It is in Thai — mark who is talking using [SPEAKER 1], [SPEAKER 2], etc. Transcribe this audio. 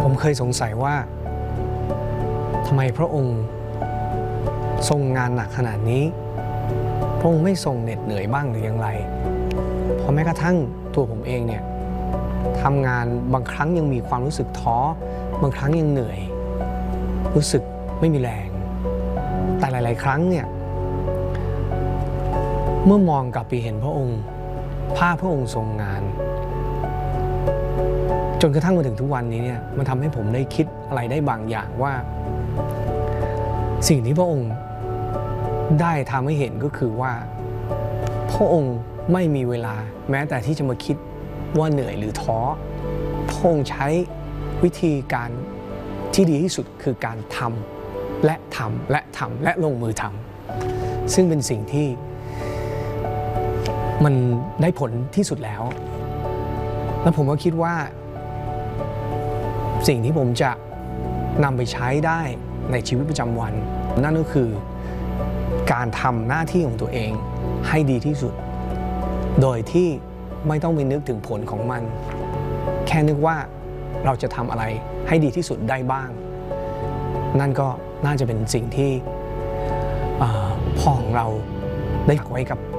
[SPEAKER 1] ผมเคยสงสัยว่าทำไมพระองค์ทรงงานหนักขนาดนี้พระองค์ไม่ทรงเหน็ดเหนื่อยบ้างหรืออย่างไรเพราะแม้กระทั่งตัวผมเองเนี่ยทำงานบางครั้งยังมีความรู้สึกท้อบางครั้งยังเหนื่อยรู้สึกไม่มีแรงแต่หลายๆครั้งเนี่ยเมื่อมองกลับไปเห็นพระองค์ภาพพระองค์ทรงงานจนกระทั่งมาถึงทุกวันนี้เนี่ยมันทำให้ผมได้คิดอะไรได้บางอย่างว่าสิ่งที่พระองค์ได้ทำให้เห็นก็คือว่าพระองค์ไม่มีเวลาแม้แต่ที่จะมาคิดว่าเหนื่อยหรือท้อพระองค์ใช้วิธีการที่ดีที่สุดคือการทำและทำและทำและลงมือทำซึ่งเป็นสิ่งที่มันได้ผลที่สุดแล้วและผมก็คิดว่าสิ่งที่ผมจะนำไปใช้ได้ในชีวิตประจำวันนั่นก็คือการทำหน้าที่ของตัวเองให้ดีที่สุดโดยที่ไม่ต้องไปนึกถึงผลของมันแค่นึกว่าเราจะทำอะไรให้ดีที่สุดได้บ้างนั่นก็น่าจะเป็นสิ่งที่พ่อของเราได้ฝากไว้กับ